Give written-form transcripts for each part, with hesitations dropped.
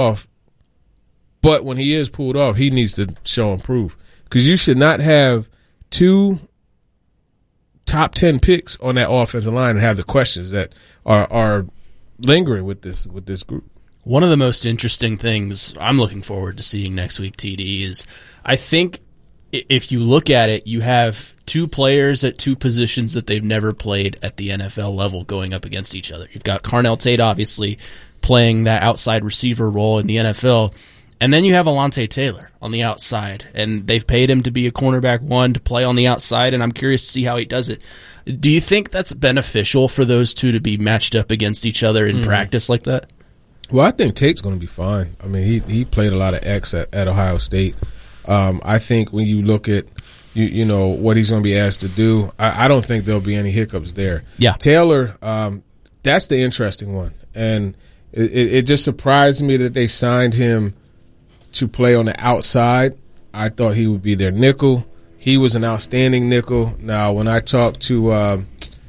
off. But when he is pulled off, he needs to show and prove. Because you should not have 2 top 10 picks on that offensive line and have the questions that are lingering with this group. One of the most interesting things I'm looking forward to seeing next week, TD, is I think if you look at it, you have 2 players at 2 positions that they've never played at the NFL level going up against each other. You've got Carnell Tate, obviously, playing that outside receiver role in the NFL. And then you have Alontae Taylor on the outside, and they've paid him to be a cornerback 1 to play on the outside, and I'm curious to see how he does it. Do you think that's beneficial for those 2 to be matched up against each other in practice like that? Well, I think Tate's going to be fine. I mean, he played a lot of X at Ohio State. I think when you look at you know what he's going to be asked to do, I don't think there'll be any hiccups there. Yeah, Taylor, that's the interesting one, and it just surprised me that they signed him to play on the outside. I thought he would be their nickel. He was an outstanding nickel. Now, when I talked to,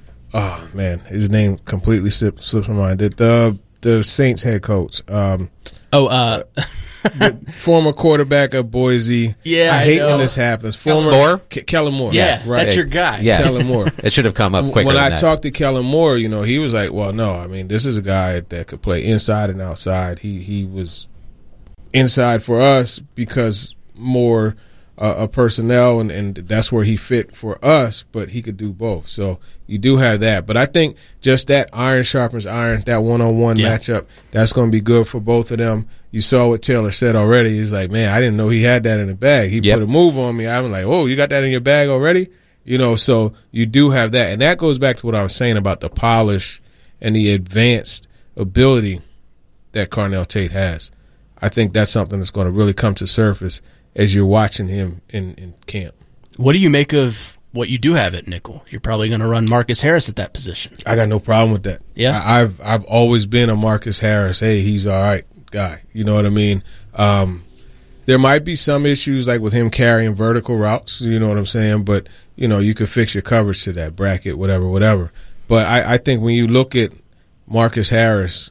his name completely slips my mind. The Saints head coach. The former quarterback of Boise. Yeah, I hate when this happens. Kellen Moore? Kellen Moore. Yes, right. That's your guy. Yes. Kellen Moore. It should have come up quicker When than I that. talked to Kellen Moore, you know, he was like, well, no, I mean, this is a guy that could play inside and outside. He was inside for us because more personnel, and that's where he fit for us, but he could do both. So you do have that. But I think just that iron sharpens iron, that one-on-one matchup, that's going to be good for both of them. You saw what Taylor said already. He's like, man, I didn't know he had that in the bag. He put a move on me. I'm like, oh, you got that in your bag already? You know, so you do have that. And that goes back to what I was saying about the polish and the advanced ability that Carnell Tate has. I think that's something that's going to really come to surface as you're watching him in camp. What do you make of what you do have at nickel? You're probably going to run Marcus Harris at that position. I got no problem with that. Yeah, I've always been a Marcus Harris. Hey, he's all right guy. You know what I mean? There might be some issues like with him carrying vertical routes. You know what I'm saying? But you know, you could fix your coverage to that bracket, whatever. But I think when you look at Marcus Harris,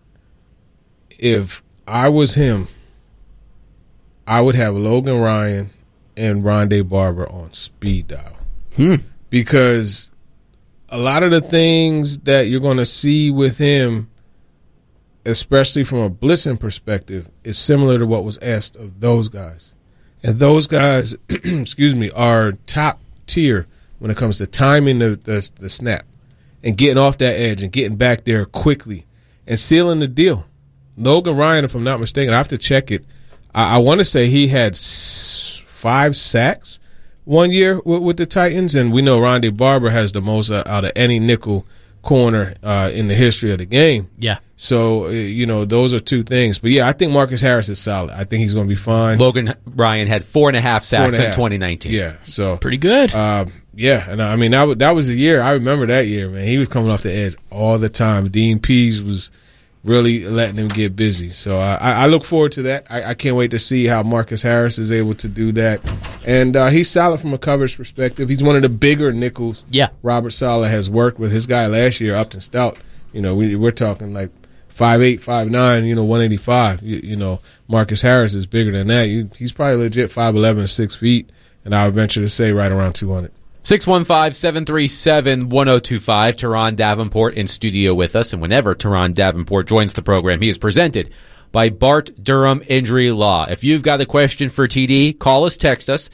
if I was him, I would have Logan Ryan and Rondé Barber on speed dial. Because a lot of the things that you're going to see with him, especially from a blitzing perspective, is similar to what was asked of those guys. And those guys, are top tier when it comes to timing the snap and getting off that edge and getting back there quickly and sealing the deal. Logan Ryan, if I'm not mistaken, I have to check it. I want to say he had 5 sacks one year with the Titans, and we know Rondé Barber has the most out of any nickel corner in the history of the game. Yeah. So, you know, those are 2 things. But, yeah, I think Marcus Harris is solid. I think he's going to be fine. Logan Ryan had 4.5 sacks in 2019. Yeah, so pretty good. Yeah, and I mean, that was a year. I remember that year, man. He was coming off the edge all the time. Dean Pease was really letting him get busy. So I look forward to that. I can't wait to see how Marcus Harris is able to do that. And he's solid from a coverage perspective. He's one of the bigger nickels Robert Saleh has worked with. His guy last year, Upton Stout, you know, we're talking like 5'8", 5'9", you know, 185. You know, Marcus Harris is bigger than that. He's probably legit 5'11", 6 feet, and I would venture to say right around 200. 615-737-1025. Teron Davenport in studio with us. And whenever Teron Davenport joins the program, he is presented by Bart Durham Injury Law. If you've got a question for TD, call us, text us,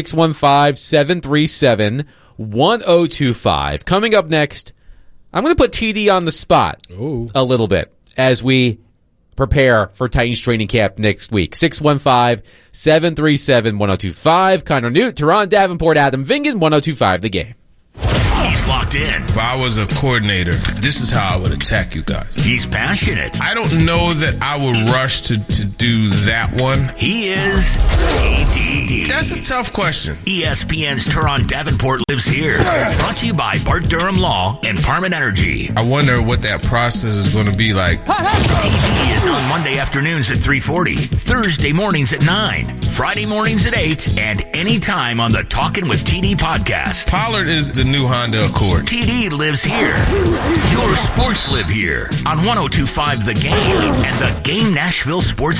615-737-1025. Coming up next, I'm going to put TD on the spot a little bit as we prepare for Titans training camp next week. 615-737-1025. Connor Newt, Teron Davenport, Adam Vingan, 1025 The Game. He's locked in. If I was a coordinator, this is how I would attack you guys. He's passionate. I don't know that I would rush to do that one. He is TDD. That's a tough question. ESPN's Teron Davenport lives here. Brought to you by Bart Durham Law and Parman Energy. I wonder what that process is going to be like. TD is on Monday afternoons at 3:40, Thursday mornings at 9, Friday mornings at 8, and anytime on the Talkin' with TD podcast. Pollard is the new Honda Accord. TD lives here. Your sports live here on 1025 The Game and the Game Nashville Sports